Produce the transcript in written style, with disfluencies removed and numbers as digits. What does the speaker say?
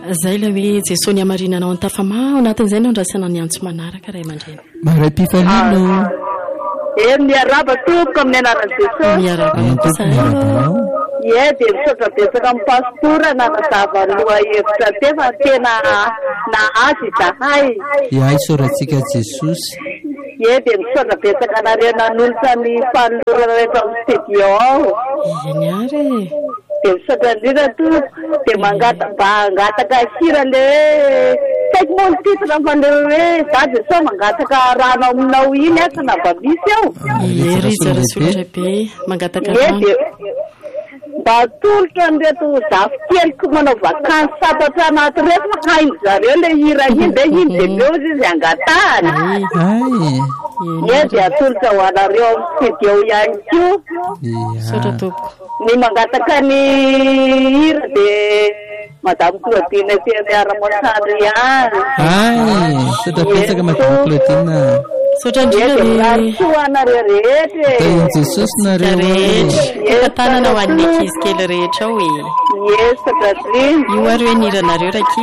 Zay la hoe Jesonia Marinanao an-tafamao anatin'izay no andrasana ny antso manaraka ray aman-dreny. Maray Pifalino. Miaraba tompoko amin'ny anaran'i Jesosy. Miaraba. Dia misaotra betsaka amin'ny pastora nanazava aloha hevitra fa tena nahazy zahay. Iay sorantsika Jesosy. Dia misaotra betsaka nareo nanolotra ny fanolorana rehetra amin'ny studio ao. Eny ary. Dia misaotra indrindra tompoko. Dia mangataka hira le saiko moa ny titre fandeha hoe za Jesosy mangataka rano aminao iny na babisy ao. Ry zarasolatra be mangataka rano. Mba tolotra nreto zafikelyko manao vakansy sabatra anaty reto haino zareo le hira iny dia iny dia meo izy angatahany. Dia atolotra ho anareo amin'ny studio ihany koa. Saotra tompoko. Ny mangataka ny hira dia Madame Claudine Miara-Monsandry ihany. Saotra betsaka Madame Claudine. Saotra indrindra ny soanareo rehetra. Jesosy nareo rehetra. Tanana ho an'ny ankizy kely rehetra ao e. Saotra indrindra. Io ary hoe niranareo raky.